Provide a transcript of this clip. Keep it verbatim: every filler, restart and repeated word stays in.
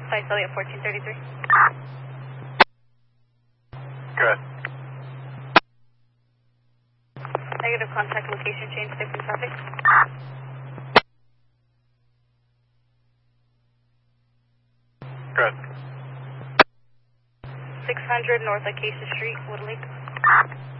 Flight Elliot fourteen thirty-three. Good. Negative, contact location change, different traffic. Good. six hundred North Acacia Street, Wood Lake.